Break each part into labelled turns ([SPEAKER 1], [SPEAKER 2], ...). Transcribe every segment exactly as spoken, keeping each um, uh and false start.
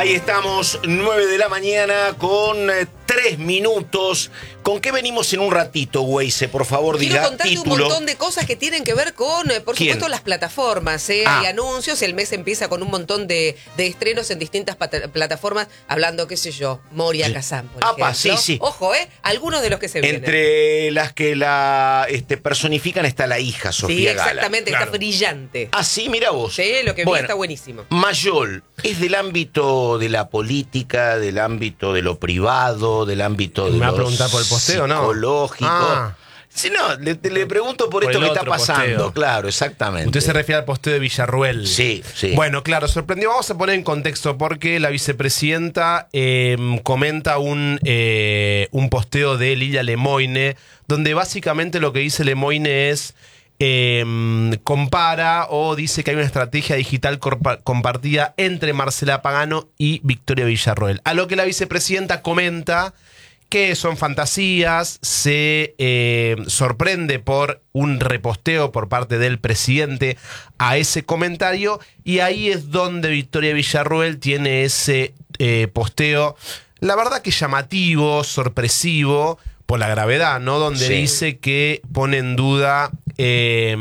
[SPEAKER 1] Ahí estamos, nueve de la mañana con eh, tres minutos. ¿Con qué venimos en un ratito, Weise? Por favor,
[SPEAKER 2] Quiero
[SPEAKER 1] diga
[SPEAKER 2] contarte
[SPEAKER 1] título.
[SPEAKER 2] un montón de cosas que tienen que ver con, eh, por
[SPEAKER 1] ¿Quién?
[SPEAKER 2] supuesto, las plataformas. ¿eh?
[SPEAKER 1] Ah.
[SPEAKER 2] Hay anuncios, el mes empieza con un montón de, de estrenos en distintas pata- plataformas, hablando, qué sé yo, Moria
[SPEAKER 1] Sí.
[SPEAKER 2] Kazan, por
[SPEAKER 1] Apa,
[SPEAKER 2] ejemplo.
[SPEAKER 1] sí, sí.
[SPEAKER 2] Ojo, ¿eh? Algunos de los que se vienen.
[SPEAKER 1] Entre las que la este, personifican está la hija,
[SPEAKER 2] Sí,
[SPEAKER 1] Sofía Gala.
[SPEAKER 2] exactamente,
[SPEAKER 1] Claro.
[SPEAKER 2] está brillante.
[SPEAKER 1] Ah, sí, mira vos.
[SPEAKER 2] Sí, lo que vi
[SPEAKER 1] Bueno,
[SPEAKER 2] está buenísimo.
[SPEAKER 1] Mayol, ¿es del ámbito de la política, del ámbito de lo privado, del ámbito de
[SPEAKER 3] ¿Me va a
[SPEAKER 1] lo
[SPEAKER 3] preguntar por el posteo, no?
[SPEAKER 1] psicológico?
[SPEAKER 3] Ah.
[SPEAKER 1] Sí, no, le, le pregunto por,
[SPEAKER 3] Por
[SPEAKER 1] esto
[SPEAKER 3] el
[SPEAKER 1] que está
[SPEAKER 3] otro
[SPEAKER 1] pasando.
[SPEAKER 3] posteo.
[SPEAKER 1] Claro, exactamente.
[SPEAKER 3] Usted se refiere al posteo de Villarruel.
[SPEAKER 1] Sí, sí.
[SPEAKER 3] Bueno, claro, sorprendió. Vamos a poner en contexto porque la vicepresidenta eh, comenta un, eh, un posteo de Lilia Lemoine, donde básicamente lo que dice Lemoine es... Eh, compara o dice que hay una estrategia digital corpa- compartida entre Marcela Pagano y Victoria Villarroel. A lo que la vicepresidenta comenta que son fantasías, se eh, sorprende por un reposteo por parte del presidente a ese comentario, y ahí es donde Victoria Villarroel tiene ese eh, posteo, la verdad que llamativo, sorpresivo, por la gravedad, ¿no? Donde
[SPEAKER 1] Sí.
[SPEAKER 3] dice que pone en duda eh,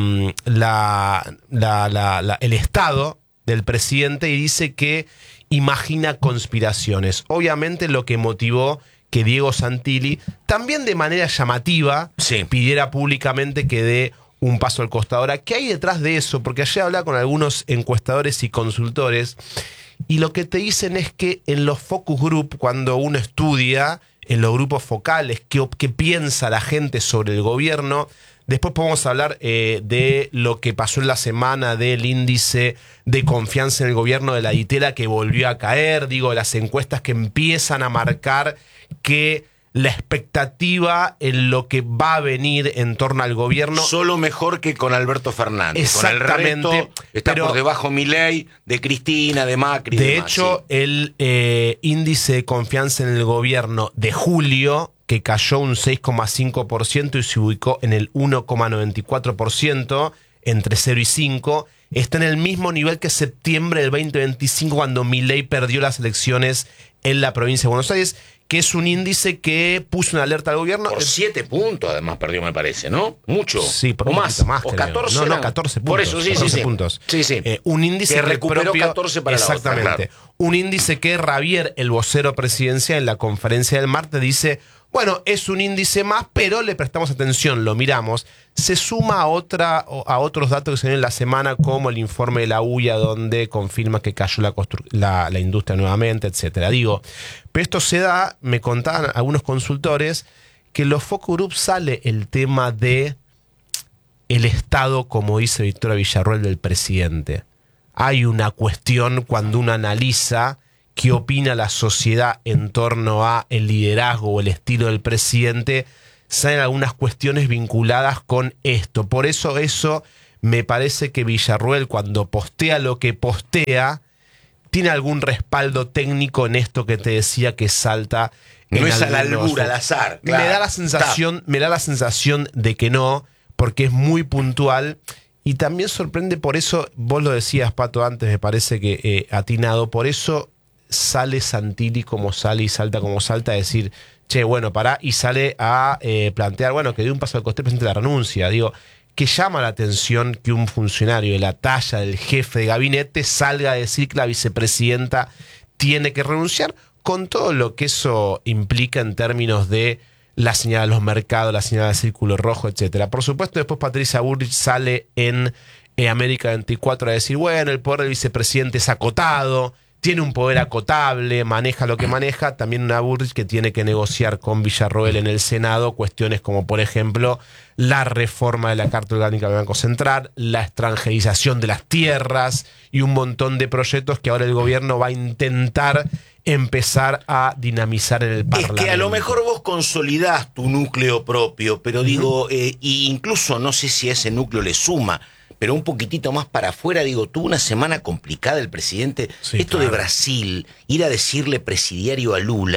[SPEAKER 3] la, la, la, la, el estado del presidente, y dice que imagina conspiraciones. Obviamente lo que motivó que Diego Santilli, también de manera llamativa,
[SPEAKER 1] Sí.
[SPEAKER 3] pidiera públicamente que dé un paso al costado. Ahora, ¿qué hay detrás de eso? Porque ayer hablaba con algunos encuestadores y consultores, y lo que te dicen es que en los focus group, cuando uno estudia en los grupos focales qué, op- qué piensa la gente sobre el gobierno, después podemos hablar eh, de lo que pasó en la semana del índice de confianza en el gobierno de la Ditela, que volvió a caer, digo, las encuestas que empiezan a marcar que la expectativa en lo que va a venir en torno al gobierno...
[SPEAKER 1] Solo mejor que con Alberto Fernández.
[SPEAKER 3] Exactamente,
[SPEAKER 1] Con el resto está
[SPEAKER 3] pero-
[SPEAKER 1] por debajo Milei, de Cristina, de Macri.
[SPEAKER 3] De
[SPEAKER 1] demás,
[SPEAKER 3] hecho,
[SPEAKER 1] sí.
[SPEAKER 3] el eh, índice de confianza en el gobierno de julio, que cayó un seis coma cinco por ciento y se ubicó en el uno coma noventa y cuatro por ciento, entre cero y cinco, está en el mismo nivel que septiembre del veinte veinticinco, cuando Milei perdió las elecciones en la provincia de Buenos Aires, que es un índice que puso una alerta al gobierno.
[SPEAKER 1] Por siete puntos, además, perdió, me parece, ¿no? Mucho.
[SPEAKER 3] Sí, por
[SPEAKER 1] o
[SPEAKER 3] un
[SPEAKER 1] más.
[SPEAKER 3] poquito más,
[SPEAKER 1] o
[SPEAKER 3] creo.
[SPEAKER 1] catorce.
[SPEAKER 3] No, no,
[SPEAKER 1] eran.
[SPEAKER 3] catorce puntos.
[SPEAKER 1] Por eso, sí,
[SPEAKER 3] catorce
[SPEAKER 1] sí, sí.
[SPEAKER 3] puntos.
[SPEAKER 1] Sí, sí.
[SPEAKER 3] Eh, un índice
[SPEAKER 1] que recuperó
[SPEAKER 3] propio-
[SPEAKER 1] catorce para la otra,
[SPEAKER 3] Exactamente.
[SPEAKER 1] claro.
[SPEAKER 3] Un índice que Ravier, el vocero presidencial, en la conferencia del martes dice, bueno, es un índice más, pero le prestamos atención, lo miramos. Se suma a, otra, a otros datos que se ven en la semana, como el informe de la U I A, donde confirma que cayó la, constru- la, la industria nuevamente, etcétera. Digo, pero esto se da, me contaban algunos consultores, que en los focus group sale el tema de el Estado, como dice Victoria Villarroel, del presidente. Hay una cuestión cuando uno analiza qué opina la sociedad en torno a el liderazgo o el estilo del presidente, salen algunas cuestiones vinculadas con esto. Por eso eso me parece que Villarroel, cuando postea lo que postea, tiene algún respaldo técnico en esto que te decía que salta.
[SPEAKER 1] No
[SPEAKER 3] en
[SPEAKER 1] es a la
[SPEAKER 3] algunos-
[SPEAKER 1] albura, al azar.
[SPEAKER 3] Me
[SPEAKER 1] claro.
[SPEAKER 3] da la sensación, me da la sensación de que no, porque es muy puntual. Y también sorprende, por eso, vos lo decías, Pato, antes, me parece que eh, atinado, por eso sale Santilli como sale y salta como salta, a decir, che, bueno, pará, y sale a eh, plantear, bueno, que de un paso al costado presente la renuncia. Digo, que llama la atención que un funcionario de la talla del jefe de gabinete salga a decir que la vicepresidenta tiene que renunciar, con todo lo que eso implica en términos de la señal de los mercados, la señal del círculo rojo, etcétera. Por supuesto, después Patricia Bullrich sale en eh, América veinticuatro a decir, bueno, el poder del vicepresidente es acotado, tiene un poder acotable, maneja lo que maneja. También una Bullrich que tiene que negociar con Villarroel en el Senado cuestiones como, por ejemplo, la reforma de la Carta Orgánica del Banco Central, la extranjerización de las tierras y un montón de proyectos que ahora el gobierno va a intentar empezar a dinamizar en el Parlamento.
[SPEAKER 1] Es que a lo mejor vos consolidás tu núcleo propio, pero digo, eh, y incluso no sé si a ese núcleo le suma, pero un poquitito más para afuera, digo, tuvo una semana complicada el presidente.
[SPEAKER 3] Sí,
[SPEAKER 1] Esto
[SPEAKER 3] claro.
[SPEAKER 1] de Brasil, ir a decirle presidiario a Lula,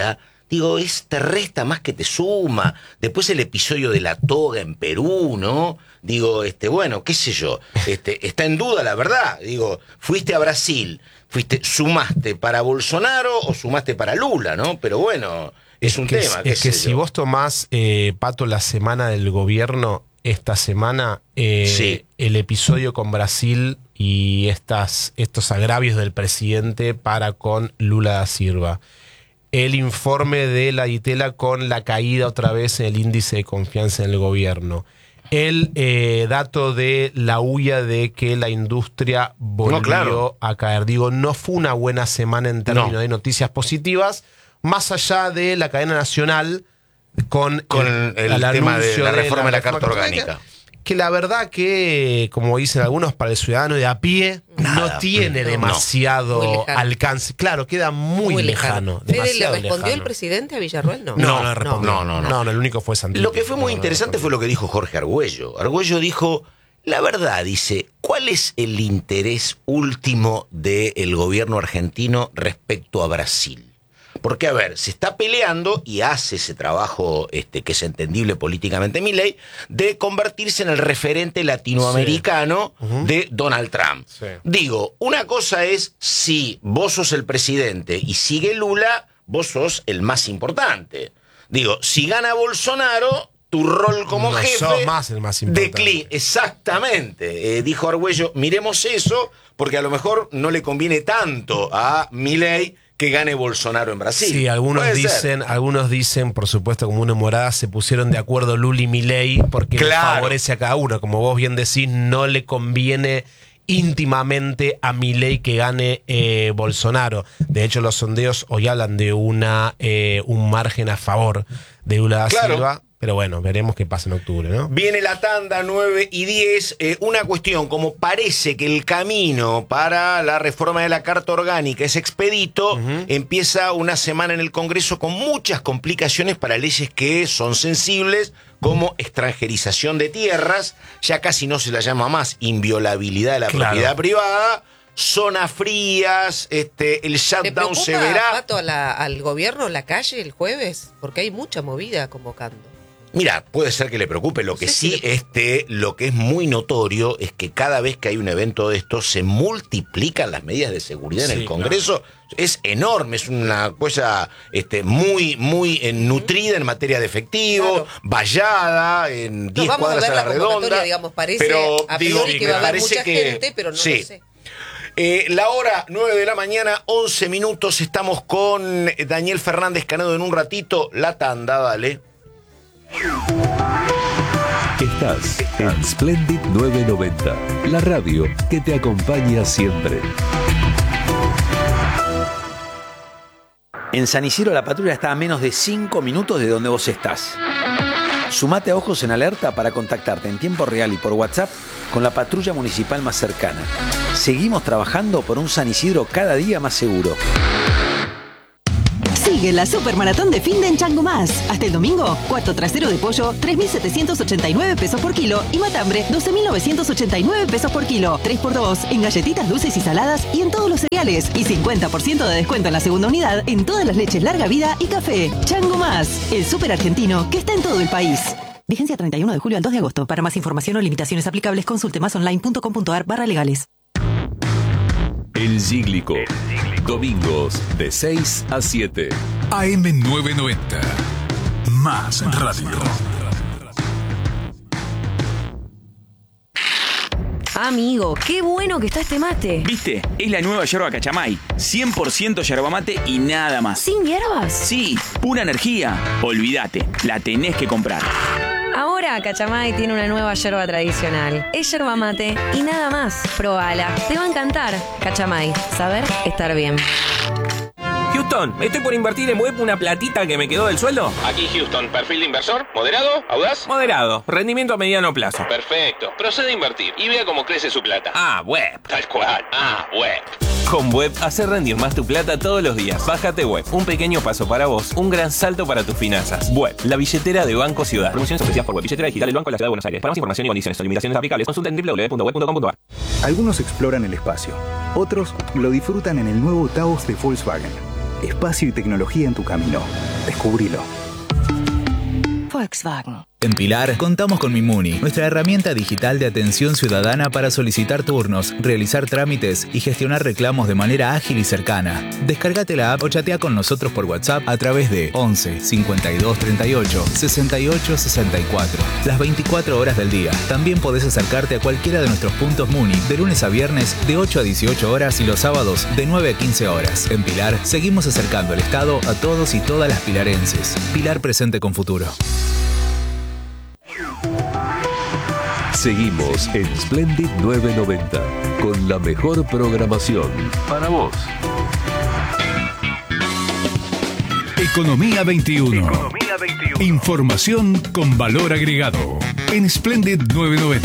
[SPEAKER 1] digo, es, te resta más que te suma. Después el episodio de la toga en Perú, ¿no? Digo, este, bueno, qué sé yo, este, está en duda la verdad. Digo, fuiste a Brasil, fuiste, sumaste para Bolsonaro o sumaste para Lula, ¿no? Pero bueno, es, es un
[SPEAKER 3] que,
[SPEAKER 1] tema.
[SPEAKER 3] Es que si vos tomás, eh, Pato, la semana del gobierno, esta semana, eh,
[SPEAKER 1] sí.
[SPEAKER 3] el episodio con Brasil y estas, estos agravios del presidente para con Lula da Silva. El informe de la Ditela con la caída otra vez en el índice de confianza en el gobierno. El eh, dato de la huya de que la industria volvió no, claro. a caer. Digo, no fue una buena semana en términos no. de noticias positivas, más allá de la cadena nacional con,
[SPEAKER 1] con el, el, el tema de la reforma de la, de la Carta Orgánica. orgánica.
[SPEAKER 3] Que la verdad que, como dicen algunos, para el ciudadano de a pie, Nada, no tiene no, demasiado no. alcance. Claro, queda muy, muy lejano.
[SPEAKER 2] lejano ¿Fede le respondió lejano. el presidente a Villarroel? No,
[SPEAKER 3] no, no, no,
[SPEAKER 1] no, no, no.
[SPEAKER 3] no, no el único fue Santilli.
[SPEAKER 1] Lo que fue muy no, interesante no fue lo que dijo Jorge Argüello. Argüello dijo, la verdad, dice, ¿cuál es el interés último del gobierno argentino respecto a Brasil? Porque, a ver, se está peleando y hace ese trabajo este, que es entendible políticamente Milei, de convertirse en el referente latinoamericano sí. uh-huh. de Donald Trump. Sí. Digo, una cosa es si vos sos el presidente y sigue Lula, vos sos el más importante. Digo, si gana Bolsonaro, tu rol como
[SPEAKER 3] no
[SPEAKER 1] jefe
[SPEAKER 3] sos más el más importante.
[SPEAKER 1] Declina. Exactamente. Eh, dijo Argüello, miremos eso, porque a lo mejor no le conviene tanto a Milei que gane Bolsonaro en Brasil.
[SPEAKER 3] Sí, algunos dicen, ser. algunos dicen, por supuesto, como una morada, se pusieron de acuerdo Lula y Milei porque claro. favorece a cada uno. Como vos bien decís, no le conviene íntimamente a Milei que gane eh, Bolsonaro. De hecho, los sondeos hoy hablan de una eh, un margen a favor de Lula da
[SPEAKER 1] claro.
[SPEAKER 3] Silva. Pero bueno, veremos qué pasa en octubre, ¿no?
[SPEAKER 1] Viene la tanda nueve y diez. Eh, una cuestión, como parece que el camino para la reforma de la Carta Orgánica es expedito, uh-huh. empieza una semana en el Congreso con muchas complicaciones para leyes que son sensibles, como extranjerización de tierras, ya casi no se la llama más inviolabilidad de la claro. propiedad privada, zonas frías, este, el shutdown se verá.
[SPEAKER 2] Pato, a la, al gobierno la calle el jueves? Porque hay mucha movida convocando.
[SPEAKER 1] Mira, puede ser que le preocupe. Lo que sí, sí este, lo que es muy notorio es que cada vez que hay un evento de estos se multiplican las medidas de seguridad sí, en el Congreso. Claro. Es enorme, es una cosa este, muy, muy eh, nutrida en materia de efectivo, claro. vallada, en diez cuadras a, a la, la redonda.
[SPEAKER 2] Digamos, parece
[SPEAKER 1] pero
[SPEAKER 2] a
[SPEAKER 1] digo,
[SPEAKER 2] que va a haber mucha
[SPEAKER 1] que,
[SPEAKER 2] gente, pero no
[SPEAKER 1] sí.
[SPEAKER 2] lo sé.
[SPEAKER 1] Eh, la hora nueve de la mañana, once minutos. Estamos con Daniel Fernández Canedo en un ratito. La tanda, dale.
[SPEAKER 4] Estás en Splendid novecientos noventa, la radio que te acompaña siempre.
[SPEAKER 5] En San Isidro la patrulla está a menos de cinco minutos de donde vos estás. Sumate a Ojos en Alerta para contactarte en tiempo real y por WhatsApp con la patrulla municipal más cercana. Seguimos trabajando por un San Isidro cada día más seguro.
[SPEAKER 6] Sigue la supermaratón de fin de en Chango Más. Hasta el domingo, cuarto trasero de pollo, tres mil setecientos ochenta y nueve pesos por kilo y matambre, doce mil novecientos ochenta y nueve pesos por kilo. tres por dos en galletitas dulces y saladas y en todos los cereales. Y cincuenta por ciento de descuento en la segunda unidad en todas las leches larga vida y café. Chango Más, el súper argentino que está en todo el país. Vigencia treinta y uno de julio al dos de agosto. Para más información o limitaciones aplicables, consulte masonline punto com punto ar barra legales.
[SPEAKER 4] El Cíglico. Domingos de seis a siete.
[SPEAKER 7] A M novecientos noventa. Más radio.
[SPEAKER 8] Amigo, qué bueno que está este mate.
[SPEAKER 9] ¿Viste? Es la nueva yerba Cachamay. cien por ciento yerba mate y nada más.
[SPEAKER 8] ¿Sin hierbas?
[SPEAKER 9] Sí, pura energía. Olvídate, la tenés que comprar.
[SPEAKER 8] Ahora Cachamay tiene una nueva yerba tradicional. Es yerba mate y nada más. Probala, te va a encantar. Cachamay, saber estar bien.
[SPEAKER 10] Houston, estoy por invertir en web una platita que me quedó del sueldo.
[SPEAKER 11] Aquí Houston, perfil de inversor, moderado, audaz.
[SPEAKER 10] Moderado, rendimiento a mediano plazo.
[SPEAKER 11] Perfecto, procede a invertir y vea cómo crece su plata.
[SPEAKER 10] Ah, web.
[SPEAKER 11] Tal cual, ah, web.
[SPEAKER 10] Con Web, hacer rendir más tu plata todos los días. Bájate Web, un pequeño paso para vos, un gran salto para tus finanzas. Web, la billetera de Banco Ciudad. Promociones ofrecidas por Web, billetera digital del Banco de la Ciudad de Buenos Aires. Para más información y condiciones o limitaciones aplicables, consulta en doble u doble u doble u punto web punto com punto ar.
[SPEAKER 12] Algunos exploran el espacio, otros lo disfrutan en el nuevo Taos de Volkswagen. Espacio y tecnología en tu camino. Descubrilo.
[SPEAKER 6] Volkswagen.
[SPEAKER 13] En Pilar contamos con Mimuni, nuestra herramienta digital de atención ciudadana para solicitar turnos, realizar trámites y gestionar reclamos de manera ágil y cercana. Descárgate la app o chatea con nosotros por WhatsApp a través de once cincuenta y dos treinta y ocho sesenta y ocho sesenta y cuatro. Las veinticuatro horas del día. También podés acercarte a cualquiera de nuestros puntos Muni de lunes a viernes de ocho a dieciocho horas y los sábados de nueve a quince horas. En Pilar seguimos acercando el Estado a todos y todas las pilarenses. Pilar presente con futuro.
[SPEAKER 4] Seguimos en Splendid novecientos noventa con la mejor programación para vos.
[SPEAKER 7] Economía veintiuno. Economía veintiuno. Información con valor agregado en Splendid novecientos